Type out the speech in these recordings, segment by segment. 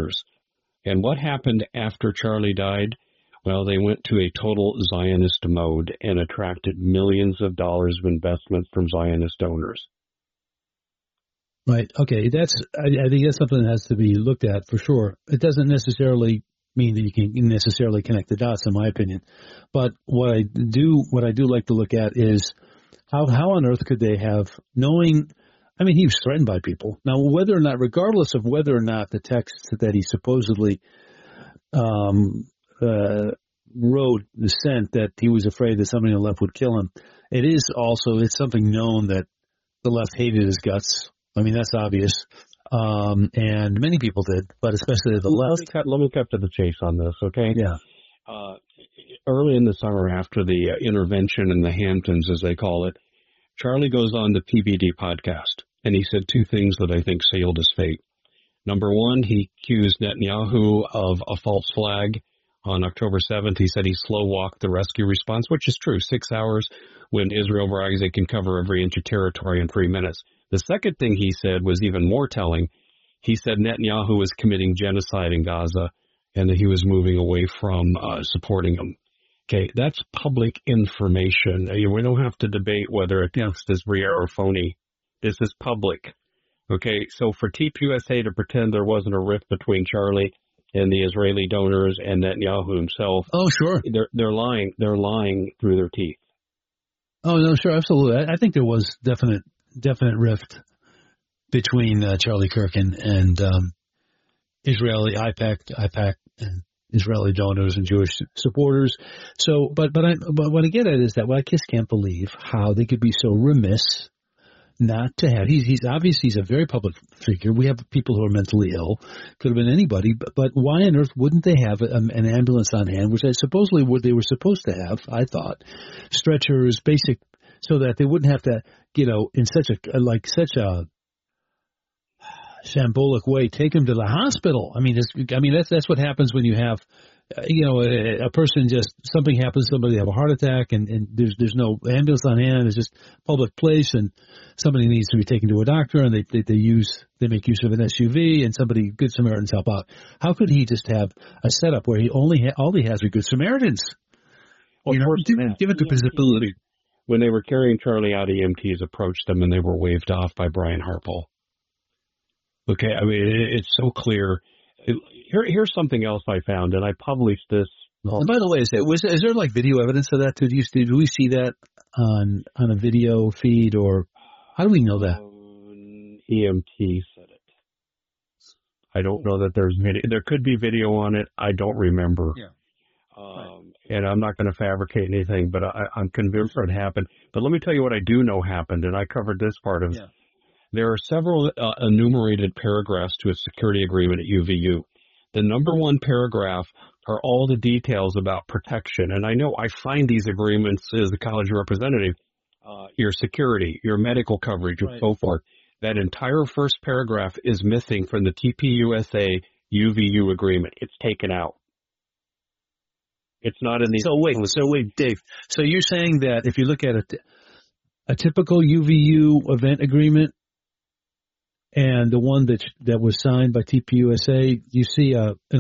donors. And what happened after Charlie died? Well, they went to a total Zionist mode and attracted millions of dollars of investment from Zionist donors. Right. Okay. I think that's something that has to be looked at for sure. It doesn't necessarily mean that you can necessarily connect the dots, in my opinion. But what I do like to look at is how on earth could they have, knowing, I mean, he was threatened by people. Now, whether or not, regardless of whether or not the text that he supposedly wrote, sent, that he was afraid that somebody on the left would kill him, it's something known that the left hated his guts. I mean, that's obvious. And many people did, but especially the left. Let me cut to the chase on this, okay? Yeah. Early in the summer, after the intervention in the Hamptons, as they call it, Charlie goes on the PBD podcast, and he said two things that I think sealed his fate. Number one, he accused Netanyahu of a false flag. On October 7th, he said he slow-walked the rescue response, which is true. 6 hours when Israel brags they can cover every inch of territory in 3 minutes. The second thing he said was even more telling. He said Netanyahu was committing genocide in Gaza and that he was moving away from supporting him. Okay, that's public information. We don't have to debate whether a text is real or phony. This is public. Okay, so for TPUSA to pretend there wasn't a rift between Charlie and the Israeli donors and Netanyahu himself. Oh, sure. They're lying. They're lying through their teeth. Oh, no, sure, absolutely. I think there was definite rift between Charlie Kirk and Israeli IPAC and Israeli donors and Jewish supporters. So, but what I get at is that I just can't believe how they could be so remiss not to have. He's obviously a very public figure. We have people who are mentally ill. Could have been anybody, but why on earth wouldn't they have an ambulance on hand, which supposedly they were supposed to have? I thought stretchers, basic, so that they wouldn't have to, in such a shambolic way, take him to the hospital. I mean, that's what happens when you have, a person something happens, somebody have a heart attack, and there's no ambulance on hand. It's just public place, and somebody needs to be taken to a doctor, and they make use of an SUV, and Good Samaritans help out. How could he just have a setup where all he has are Good Samaritans? Well, give it the visibility. When they were carrying Charlie out, EMTs approached them, and they were waved off by Brian Harpole. Okay, I mean, it's so clear. Here's something else I found, and I published this. And by the way, is there like video evidence of that too? Do we see that on a video feed, or how do we know that? EMT said it. I don't know that there's video. There could be video on it. I don't remember. Yeah. And I'm not going to fabricate anything, but I'm convinced it happened. But let me tell you what I do know happened, and I covered this part of it. Yeah. There are several enumerated paragraphs to a security agreement at UVU. The number one paragraph are all the details about protection. And I know I find these agreements as a college representative, your security, your medical coverage, and so forth. That entire first paragraph is missing from the TPUSA UVU agreement. It's taken out. It's not in the... So wait, Dave. So you're saying that if you look at a typical UVU event agreement, and the one that was signed by TPUSA, you see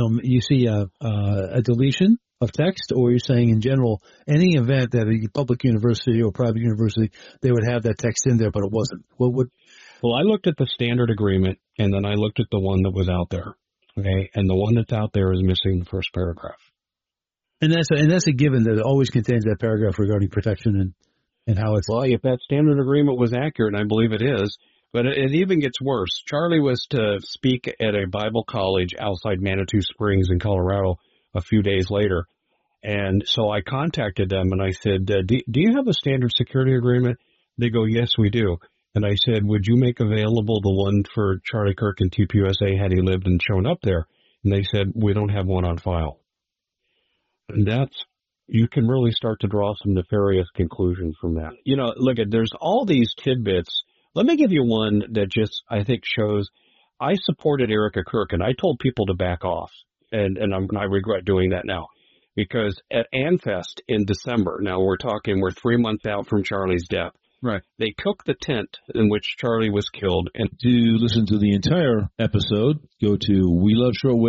a deletion of text, or you're saying in general, any event that a public university or private university, they would have that text in there, but it wasn't. Well, I looked at the standard agreement, and then I looked at the one that was out there. Okay, and the one that's out there is missing the first paragraph. And that's a given that it always contains that paragraph regarding protection and how it's. Well, if that standard agreement was accurate, and I believe it is. But it even gets worse. Charlie was to speak at a Bible college outside Manitou Springs in Colorado a few days later. And so I contacted them and I said, do you have a standard security agreement? They go, yes, we do. And I said, would you make available the one for Charlie Kirk and TPUSA had he lived and shown up there? And they said, we don't have one on file. And you can really start to draw some nefarious conclusions from that. Look, there's all these tidbits. Let me give you one that just, I think, shows I supported Erica Kirk, and I told people to back off, and I regret doing that now, because at AnFest in December, now we're 3 months out from Charlie's death. Right. They took the tent in which Charlie was killed. And to listen to the entire episode, go to We Love Shortwave.